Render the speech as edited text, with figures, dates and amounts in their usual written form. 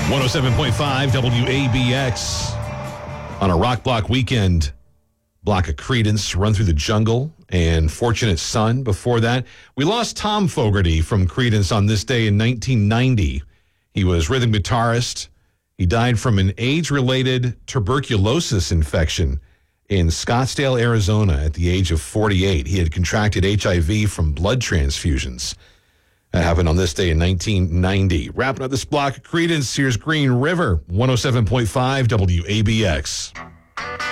107.5 WABX on a Rock Block weekend. Block of Creedence, Run Through the Jungle, and Fortunate Son. Before that, we lost Tom Fogerty from Creedence on this day in 1990. He was rhythm guitarist. He died from an AIDS-related tuberculosis infection in Scottsdale, Arizona at the age of 48. He had contracted HIV from blood transfusions. That happened on this day in 1990. Wrapping up this block of Creedence, here's Green River, 107.5 WABX.